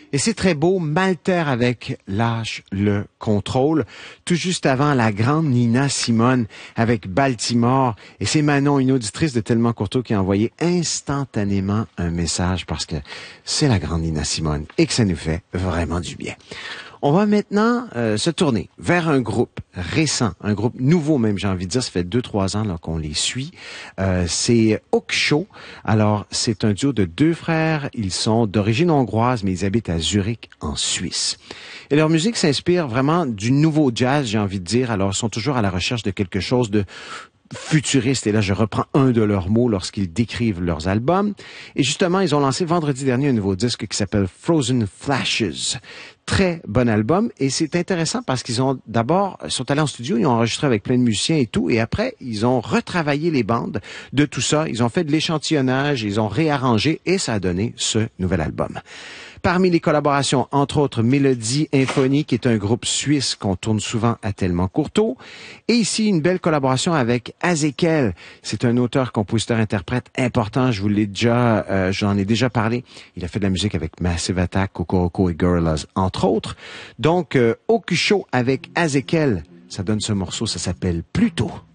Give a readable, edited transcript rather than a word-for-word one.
Et c'est très beau, Malter avec Lâche le contrôle. Tout juste avant, la grande Nina Simone avec Baltimore. Et c'est Manon, une auditrice de Tellement Courteau, qui a envoyé instantanément un message parce que c'est la grande Nina Simone et que ça nous fait vraiment du bien. On va maintenant se tourner vers un groupe récent, un groupe nouveau même, j'ai envie de dire. Ça fait 2-3 ans là, qu'on les suit. C'est Oksho. Alors, c'est un duo de 2 frères. Ils sont d'origine hongroise, mais ils habitent à Zurich, en Suisse. Et leur musique s'inspire vraiment du nouveau jazz, j'ai envie de dire. Alors, ils sont toujours à la recherche de quelque chose de futuriste, et là je reprends un de leurs mots lorsqu'ils décrivent leurs albums. Et justement, ils ont lancé vendredi dernier un nouveau disque qui s'appelle Frozen Flashes. Très bon album, et c'est intéressant parce qu'ils sont allés en studio, ils ont enregistré avec plein de musiciens et tout, et après ils ont retravaillé les bandes de tout ça, ils ont fait de l'échantillonnage, ils ont réarrangé, et ça a donné ce nouvel album. Parmi les collaborations, entre autres, Mélodie Infonie, qui est un groupe suisse qu'on tourne souvent à Tellement Courteau. Et ici, une belle collaboration avec Azekel. C'est un auteur, compositeur, interprète important. J'en ai déjà parlé. Il a fait de la musique avec Massive Attack, Kokoroko et Gorillaz, entre autres. Donc, Okusho avec Azekel, ça donne ce morceau, ça s'appelle Pluto.